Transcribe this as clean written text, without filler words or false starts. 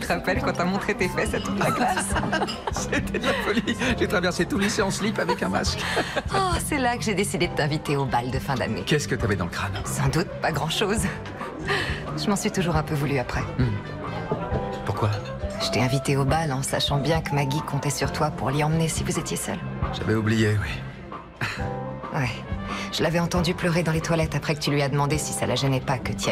te rappelles quand t'as montré tes fesses à toute la classe? C'était de la folie. J'ai traversé tout le lycée en slip avec un masque. Oh, c'est là que j'ai décidé de t'inviter au bal de fin d'année. Qu'est-ce que t'avais dans le crâne? Sans doute pas grand-chose. Je m'en suis toujours un peu voulu après. Pourquoi? Je t'ai invité au bal en sachant bien que Maggie comptait sur toi pour l'y emmener si vous étiez seuls. J'avais oublié, oui. Ouais. Je l'avais entendu pleurer dans les toilettes après que tu lui as demandé si ça la gênait pas que t'y